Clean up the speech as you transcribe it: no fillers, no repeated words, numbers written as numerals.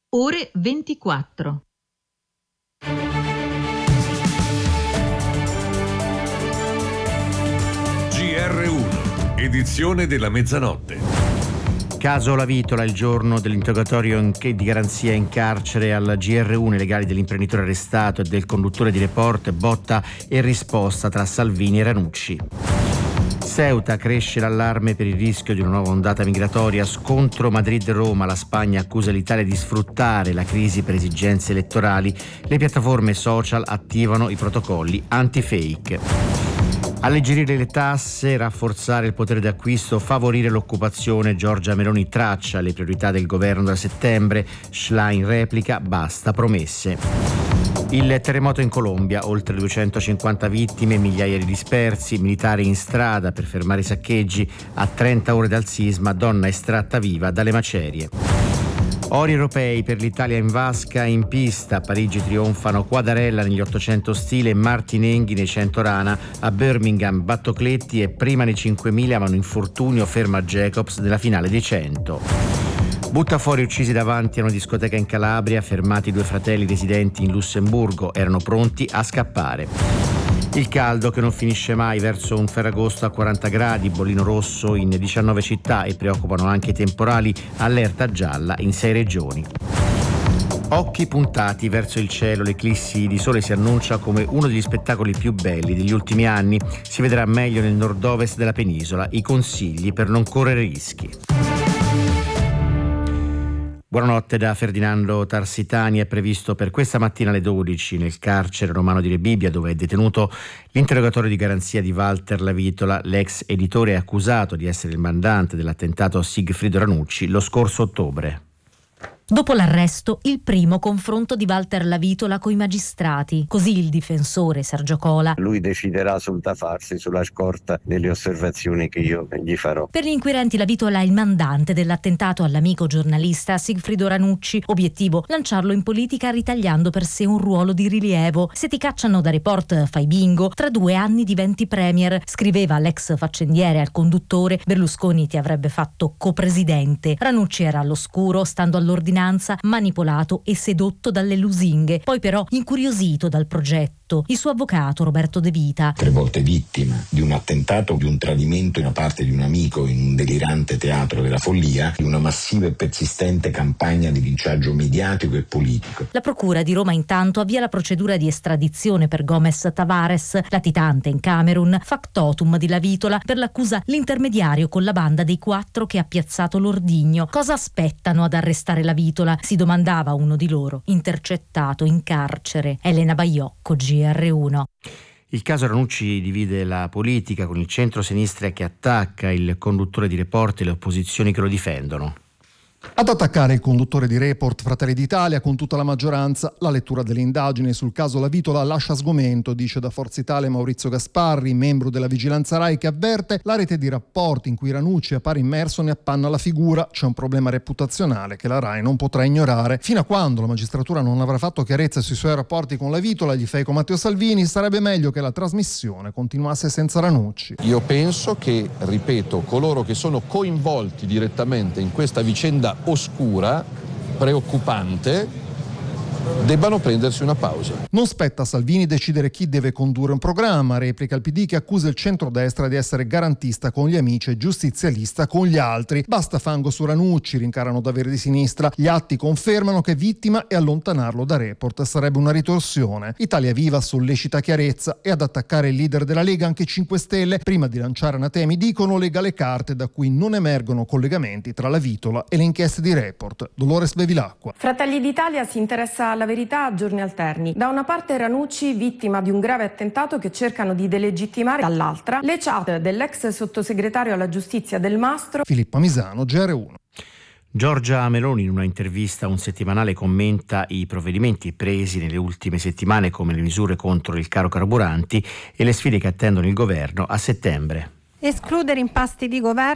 ore 24. GR1, edizione della mezzanotte. Caso Lavitola, il giorno dell'interrogatorio di garanzia in carcere al GR1, i legali dell'imprenditore arrestato e del conduttore di Report, botta e risposta tra Salvini e Ranucci. Ceuta, cresce l'allarme per il rischio di una nuova ondata migratoria, scontro Madrid-Roma, la Spagna accusa l'Italia di sfruttare la crisi per esigenze elettorali, le piattaforme social attivano i protocolli anti-fake. Alleggerire le tasse, rafforzare il potere d'acquisto, favorire l'occupazione. Giorgia Meloni traccia le priorità del governo da settembre. Schlein replica, basta promesse. Il terremoto in Colombia, oltre 250 vittime, migliaia di dispersi, militari in strada per fermare i saccheggi. A 30 ore dal sisma, donna estratta viva dalle macerie. Ori europei per l'Italia in vasca, in pista. A Parigi trionfano Quadarella negli 800 stile e Martinenghi nei 100 rana. A Birmingham Battocletti e prima nei 5000 ma un infortunio ferma Jacobs nella finale dei 100. Butta fuori uccisi davanti a una discoteca in Calabria, fermati 2 fratelli residenti in Lussemburgo, erano pronti a scappare. Il caldo che non finisce mai verso un Ferragosto a 40 gradi, bollino rosso in 19 città e preoccupano anche i temporali, allerta gialla in 6 regioni. Occhi puntati verso il cielo, l'eclissi di sole si annuncia come uno degli spettacoli più belli degli ultimi anni, si vedrà meglio nel nord-ovest della penisola, i consigli per non correre rischi. Buonanotte da Ferdinando Tarsitani. È previsto per questa mattina alle 12 nel carcere romano di Rebibbia, dove è detenuto, l'interrogatorio di garanzia di Walter Lavitola, l'ex editore accusato di essere il mandante dell'attentato a Sigfrido Ranucci lo scorso ottobre. Dopo l'arresto, il primo confronto di Walter Lavitola coi magistrati. Così il difensore Sergio Cola. Lui deciderà sul da farsi sulla scorta delle osservazioni che io gli farò. Per gli inquirenti Lavitola è il mandante dell'attentato all'amico giornalista Sigfrido Ranucci. Obiettivo: lanciarlo in politica ritagliando per sé un ruolo di rilievo. Se ti cacciano da Report fai bingo, tra 2 anni diventi premier. Scriveva l'ex faccendiere al conduttore, Berlusconi ti avrebbe fatto copresidente. Ranucci era all'oscuro, stando all'ordinanza, manipolato e sedotto dalle lusinghe, poi però incuriosito dal progetto. Il suo avvocato Roberto De Vita. 3 volte vittima di un attentato, di un tradimento da parte di un amico in un delirante teatro della follia, di una massiva e persistente campagna di linciaggio mediatico e politico. La procura di Roma intanto avvia la procedura di estradizione per Gomez Tavares, latitante in Camerun, factotum di Lavitola, per l'accusa l'intermediario con la banda dei 4 che ha piazzato l'ordigno. Cosa aspettano ad arrestare Lavitola? Si domandava uno di loro, intercettato in carcere. Elena Baiocco, GR1. Il caso Ranucci divide la politica, con il centro-sinistra che attacca il conduttore di Report e le opposizioni che lo difendono. Ad attaccare il conduttore di Report Fratelli d'Italia con tutta la maggioranza. La lettura delle indagini sul caso Lavitola lascia sgomento, dice da Forza Italia Maurizio Gasparri, membro della Vigilanza Rai, che avverte: la rete di rapporti in cui Ranucci appare immerso ne appanna la figura. C'è un problema reputazionale che la Rai non potrà ignorare. Fino a quando la magistratura non avrà fatto chiarezza sui suoi rapporti con Lavitola, gli fa Matteo Salvini, sarebbe meglio che la trasmissione continuasse senza Ranucci. Io penso che, ripeto, coloro che sono coinvolti direttamente in questa vicenda oscura, preoccupante, debbano prendersi una pausa. Non spetta a Salvini decidere chi deve condurre un programma, replica il PD che accusa il centrodestra di essere garantista con gli amici e giustizialista con gli altri. Basta fango su Ranucci, rincarano da Verdi Sinistra. Gli atti confermano che è vittima e allontanarlo da Report sarebbe una ritorsione. Italia Viva sollecita chiarezza e ad attaccare il leader della Lega anche 5 Stelle. Prima di lanciare anatemi dicono lega le carte da cui non emergono collegamenti tra Lavitola e le inchieste di Report. Dolores Bevilacqua. Fratelli d'Italia si interessa alla verità a giorni alterni. Da una parte Ranucci, vittima di un grave attentato che cercano di delegittimare, dall'altra le chat dell'ex sottosegretario alla giustizia Del Mastro. Filippo Misano, GR1. Giorgia Meloni in una intervista a un settimanale commenta i provvedimenti presi nelle ultime settimane, come le misure contro il caro carburanti e le sfide che attendono il governo a settembre. Escludere impasti di governo